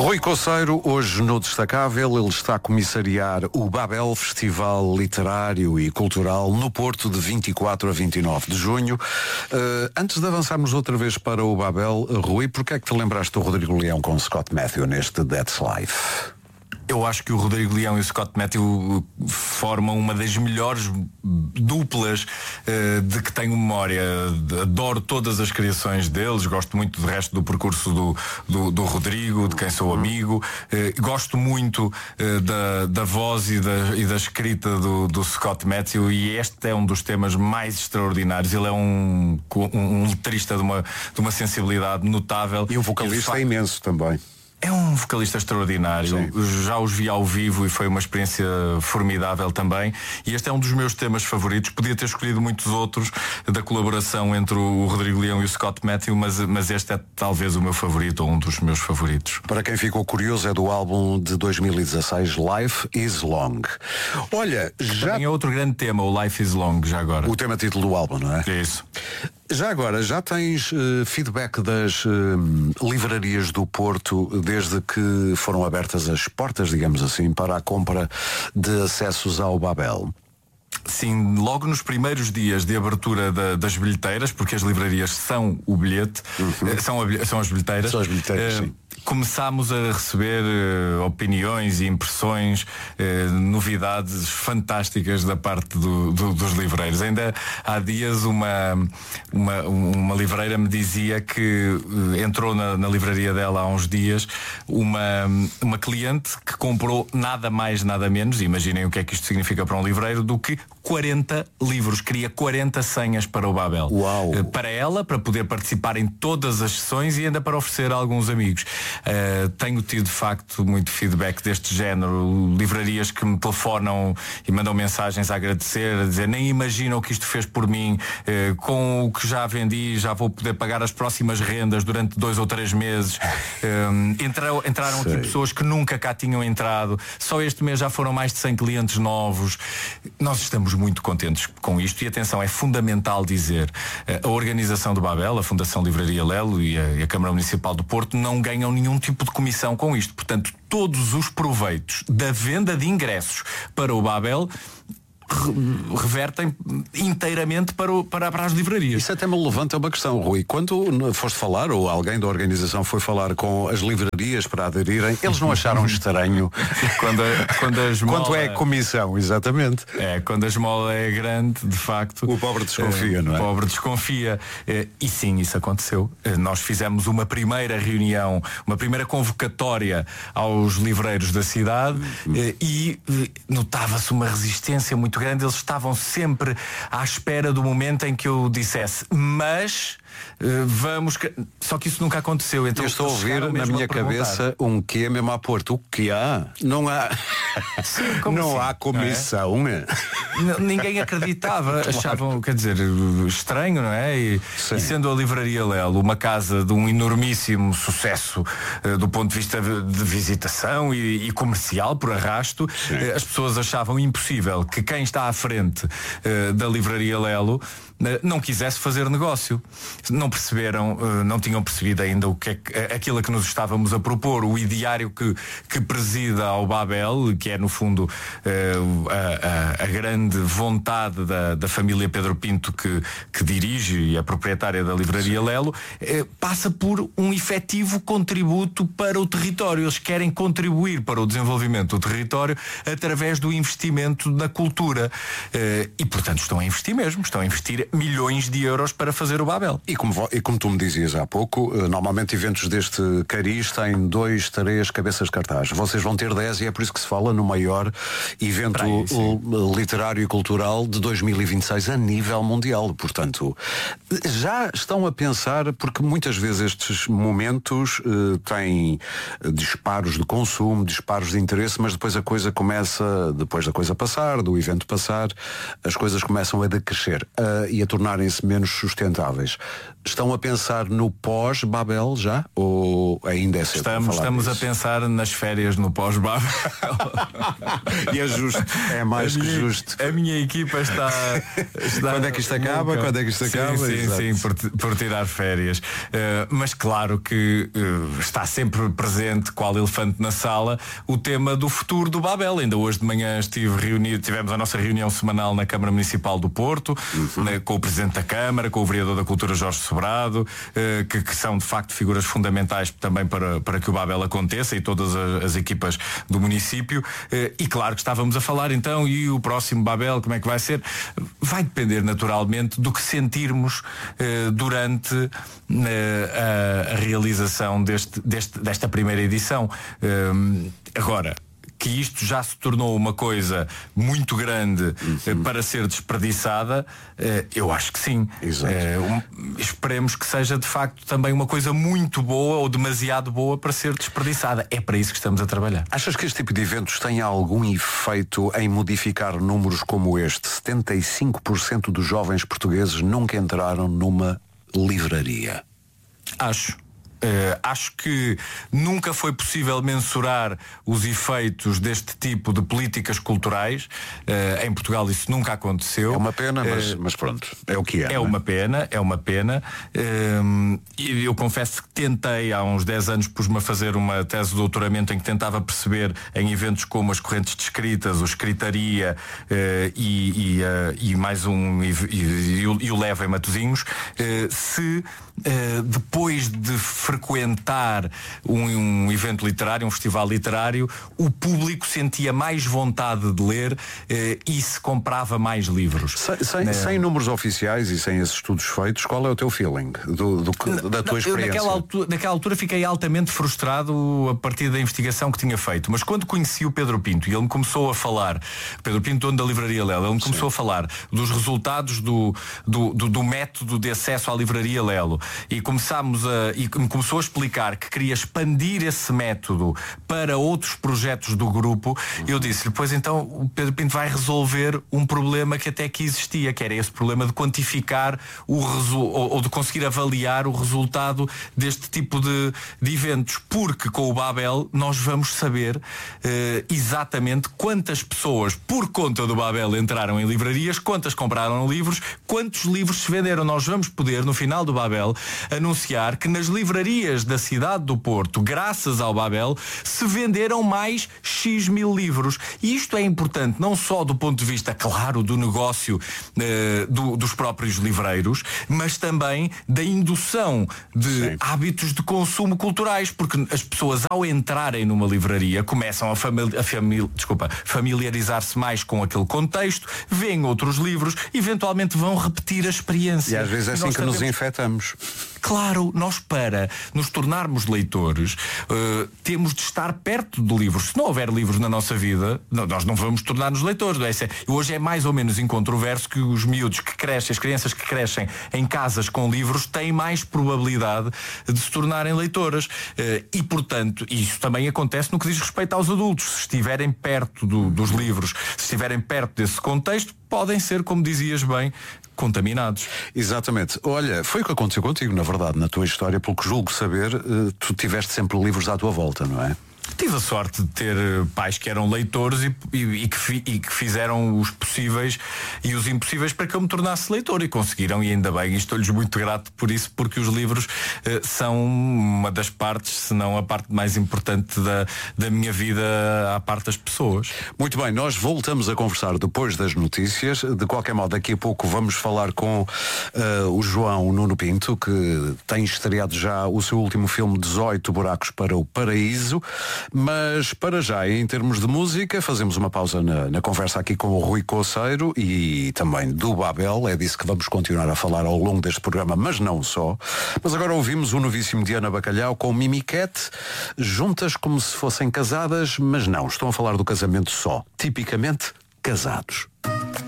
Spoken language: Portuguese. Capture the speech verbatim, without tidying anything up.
Rui Coceiro, hoje no Destacável, ele está a comissariar o Babel, Festival Literário e Cultural no Porto, de vinte e quatro a vinte e nove de junho. Uh, antes de avançarmos outra vez para o Babel, Rui, porquê é que te lembraste do Rodrigo Leão com Scott Matthew neste That's Life? Eu acho que o Rodrigo Leão e o Scott Matthew formam uma das melhores duplas uh, de que tenho memória. Adoro todas as criações deles, gosto muito do resto do percurso do, do, do Rodrigo, de quem sou amigo. Uh, gosto muito uh, da, da voz e da, e da escrita do, do Scott Matthew, e este é um dos temas mais extraordinários. Ele é um, um, um letrista de uma, de uma sensibilidade notável. E o vocalista é imenso também. É um vocalista extraordinário. Sim. Já os vi ao vivo e foi uma experiência formidável também. E este é um dos meus temas favoritos. Podia ter escolhido muitos outros da colaboração entre o Rodrigo Leão e o Scott Matthew, mas, mas este é talvez o meu favorito, ou um dos meus favoritos. Para quem ficou curioso, é do álbum de dois mil e dezasseis, Life is Long. Olha, já... Também é outro grande tema, o Life is Long, já agora. O tema título do álbum, não é? É isso. Já agora, já tens uh, feedback das uh, livrarias do Porto desde que foram abertas as portas, digamos assim, para a compra de acessos ao Babel? Sim, logo nos primeiros dias de abertura da, das bilheteiras, porque as livrarias são o bilhete, uhum. são, a, são as bilheteiras. São as bilheteiras, uh, sim. Começámos a receber uh, opiniões e impressões, uh, novidades fantásticas da parte do, do, dos livreiros. Ainda há dias uma, uma, uma livreira me dizia que uh, entrou na, na livraria dela há uns dias uma, uma cliente que comprou nada mais, nada menos, imaginem o que é que isto significa para um livreiro, do que quarenta livros, queria quarenta senhas para o Babel. Uau. Uh, para ela, para poder participar em todas as sessões e ainda para oferecer a alguns amigos. Uh, tenho tido de facto muito feedback deste género, livrarias que me telefonam e mandam mensagens a agradecer, a dizer nem imaginam o que isto fez por mim, uh, com o que já vendi já vou poder pagar as próximas rendas durante dois ou três meses. uh, entrou, entraram Sei. aqui pessoas que nunca cá tinham entrado, só este mês já foram mais de cem clientes novos. Nós estamos muito contentes com isto, e atenção, é fundamental dizer, uh, a organização do Babel, a Fundação Livraria Lelo e a, e a Câmara Municipal do Porto não ganham nenhum tipo de comissão com isto. Portanto, todos os proveitos da venda de ingressos para o Babel revertem inteiramente para, o, para, para as livrarias. Isso até me levanta uma questão, Rui. Quando foste falar, ou alguém da organização foi falar com as livrarias para aderirem, eles não acharam estranho quando, a, quando a esmola... Quanto é a comissão, exatamente. É, quando a esmola é grande, de facto... O pobre desconfia, é, não é? O pobre desconfia. É, e sim, isso aconteceu. É, nós fizemos uma primeira reunião, uma primeira convocatória aos livreiros da cidade, hum. é, e notava-se uma resistência muito grande. Eles estavam sempre à espera do momento em que eu dissesse mas uh, vamos... Só que isso nunca aconteceu. Então eu estou a ouvir na minha cabeça um quê mesmo à porta. O que há? Não há Sim, não assim? há comissão, não é? Ninguém acreditava, claro. Achavam, quer dizer, estranho, não é? E, e sendo a Livraria Lelo uma casa de um enormíssimo sucesso uh, do ponto de vista de, de visitação e, e comercial por arrasto, uh, as pessoas achavam impossível que quem está à frente uh, da Livraria Lelo uh, não quisesse fazer negócio. Não perceberam, uh, não tinham percebido ainda o que é que, aquilo a que nos estávamos a propor, o ideário que, que presida ao Babel, que é no fundo uh, a, a, a grande vontade da, da família Pedro Pinto que, que dirige e é proprietária da Livraria Lelo, uh, passa por um efetivo contributo para o território. Eles querem contribuir para o desenvolvimento do território através do investimento na cultura. Uh, e portanto estão a investir mesmo, estão a investir milhões de euros para fazer o Babel. E como, e como tu me dizias há pouco, normalmente eventos deste cariz têm dois, três cabeças de cartaz. Vocês vão ter dez e é por isso que se fala no maior evento aí, literário e cultural de dois mil e vinte e seis a nível mundial. Portanto, já estão a pensar, porque muitas vezes estes momentos uh, têm disparos de consumo, disparos de interesse, mas depois a coisa começa, depois da coisa passar, do evento passar, as coisas começam a decrescer. Uh, e e a tornarem-se menos sustentáveis. Estão a pensar no pós-Babel já? Ou ainda é cedo? Estamos, estamos a pensar nas férias no pós-Babel. E é justo. É mais a que minha, justo. A minha equipa está, está Quando é que isto acaba? Quando é que isto sim, acaba? Sim, Exato. sim, por, por tirar férias. Uh, mas claro que uh, está sempre presente, qual elefante na sala, o tema do futuro do Babel. Ainda hoje de manhã estive reunido, tivemos a nossa reunião semanal na Câmara Municipal do Porto, uhum. né, com o Presidente da Câmara, com o Vereador da Cultura Jorge Sobrado, uh, que, que são de facto figuras fundamentais também para, para que o Babel aconteça, e todas as, as equipas do município. Uh, e claro que estávamos a falar então, e o próximo Babel, como é que vai ser? Vai depender naturalmente do que sentirmos uh, durante uh, a, a realização deste, deste, desta primeira edição. Uh, agora, que isto já se tornou uma coisa muito grande uhum. para ser desperdiçada, eu acho que sim. Exato. Um, esperemos que seja de facto também uma coisa muito boa ou demasiado boa para ser desperdiçada. É para isso que estamos a trabalhar. Achas que este tipo de eventos tem algum efeito em modificar números como este? setenta e cinco por cento dos jovens portugueses nunca entraram numa livraria. Acho. Uh, acho que nunca foi possível mensurar os efeitos deste tipo de políticas culturais. Uh, em Portugal isso nunca aconteceu. É uma pena, mas, uh, mas pronto, é o que é. É não é? uma pena, é uma pena. Uh, eu confesso que tentei, há uns dez anos, pus-me a fazer uma tese de doutoramento em que tentava perceber, em eventos como as correntes de escritas, o Escritaria uh, e, e, uh, e mais um, e, e, e, o, e o Leva em Matosinhos, uh, se uh, depois de frequentar um, um evento literário, um festival literário, o público sentia mais vontade de ler eh, e se comprava mais livros. Sem, sem, é. sem números oficiais e sem esses estudos feitos, qual é o teu feeling do, do, da tua experiência? Eu, naquela, altura, naquela altura fiquei altamente frustrado a partir da investigação que tinha feito, mas quando conheci o Pedro Pinto e ele me começou a falar, Pedro Pinto, dono da Livraria Lelo, ele me começou Sim. a falar dos resultados do, do, do, do método de acesso à Livraria Lelo, e começámos a e começou a explicar que queria expandir esse método para outros projetos do grupo. Eu disse-lhe, pois então o Pedro Pinto vai resolver um problema que até aqui existia, que era esse problema de quantificar o resu- ou, ou de conseguir avaliar o resultado deste tipo de, de eventos, porque com o Babel nós vamos saber eh, exatamente quantas pessoas por conta do Babel entraram em livrarias, quantas compraram livros, quantos livros se venderam. Nós vamos poder no final do Babel anunciar que nas livrarias da cidade do Porto, graças ao Babel, se venderam mais X mil livros. E isto é importante não só do ponto de vista, claro, do negócio eh, do, dos próprios livreiros, mas também da indução de Sim. hábitos de consumo culturais, porque as pessoas, ao entrarem numa livraria, começam a, famili- a famili- desculpa, familiarizar-se mais com aquele contexto, veem outros livros, eventualmente vão repetir a experiência. E às vezes é assim que sabemos... nos infectamos. Claro, nós para nos tornarmos leitores uh, temos de estar perto de livros. Se não houver livros na nossa vida, não, nós não vamos tornar-nos leitores. Não é? Hoje é mais ou menos incontroverso que os miúdos que crescem, as crianças que crescem em casas com livros têm mais probabilidade de se tornarem leitoras. Uh, e, portanto, isso também acontece no que diz respeito aos adultos. Se estiverem perto do, dos livros, se estiverem perto desse contexto, podem ser, como dizias bem, contaminados. Exatamente. Olha, foi o que aconteceu contigo, na verdade, na tua história, pelo que julgo saber, tu tiveste sempre livros à tua volta, não é? Tive a sorte de ter pais que eram leitores e, e, e, que, fi, e que fizeram os possíveis e os impossíveis para que eu me tornasse leitor, e conseguiram, e ainda bem, e estou-lhes muito grato por isso, porque os livros eh, são uma das partes, se não a parte mais importante da, da minha vida à parte das pessoas. Muito bem, nós voltamos a conversar depois das notícias. De qualquer modo, daqui a pouco vamos falar com uh, o João Nuno Pinto, que tem estreado já o seu último filme, dezoito Buracos para o Paraíso. Mas para já, em termos de música, fazemos uma pausa na, na conversa aqui com o Rui Coceiro e também do Babel. É disso que vamos continuar a falar ao longo deste programa, mas não só. Mas agora ouvimos o novíssimo de Ana Bacalhau com Mimiquete, juntas como se fossem casadas, mas não, estão a falar do casamento só, tipicamente casados.